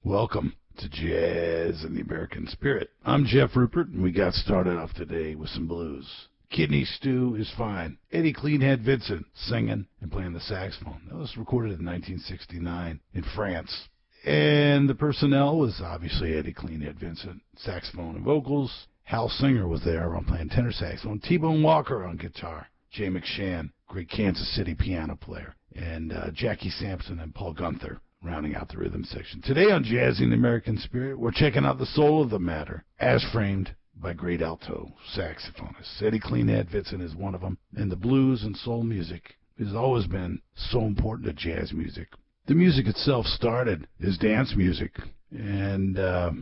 Welcome to Jazz in the American Spirit. I'm Jeff Rupert, and we got started off today with some blues. Kidney Stew is Fine. Eddie Cleanhead Vincent singing and playing the saxophone. That was recorded in 1969 in France. And the personnel was obviously Eddie Cleanhead Vincent, saxophone and vocals. Hal Singer was there on playing tenor saxophone. T-Bone Walker on guitar. Jay McShann, great Kansas City piano player. And Jackie Sampson and Paul Gunther rounding out the rhythm section. Today on Jazzing the American Spirit, we're checking out the soul of the matter, as framed by great alto saxophonists. Eddie Cleanhead Vincent is one of them, and the blues and soul music has always been so important to jazz music. The music itself started as dance music, and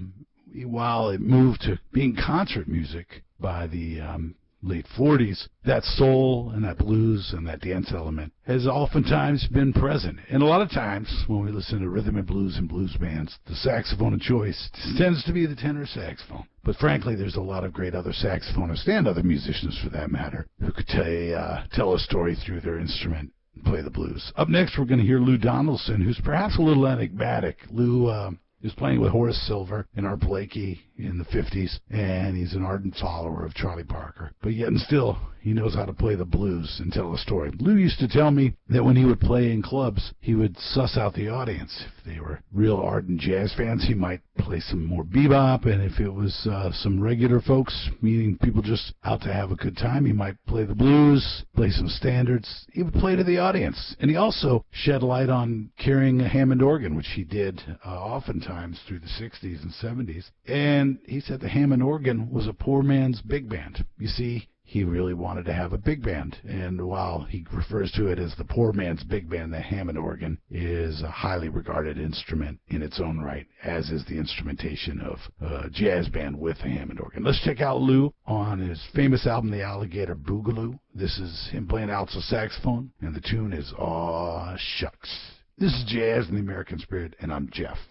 while it moved to being concert music by the late 40s, that soul and that blues and that dance element has oftentimes been present. And a lot of times when we listen to rhythm and blues bands, the saxophone of choice tends to be the tenor saxophone. But frankly, there's a lot of great other saxophonists and other musicians for that matter who could tell a story through their instrument and play the blues. Up next, we're going to hear Lou Donaldson, who's perhaps a little enigmatic. Lou is playing with Horace Silver and Art Blakey in the 50s, and he's an ardent follower of Charlie Parker. But yet and still, he knows how to play the blues and tell a story. Lou used to tell me that when he would play in clubs, he would suss out the audience. If they were real ardent jazz fans, he might play some more bebop, and if it was some regular folks, meaning people just out to have a good time, he might play the blues, play some standards. He would play to the audience. And he also shed light on carrying a Hammond organ, which he did oftentimes through the 60s and 70s. And he said the Hammond organ was a poor man's big band. You see, he really wanted to have a big band, and while he refers to it as the poor man's big band, the Hammond organ is a highly regarded instrument in its own right, as is the instrumentation of a jazz band with a Hammond organ. Let's check out Lou on his famous album, The Alligator Boogaloo. This is him playing alto saxophone, and the tune is Aw Shucks. This is Jazz in the American Spirit, and I'm Jeff.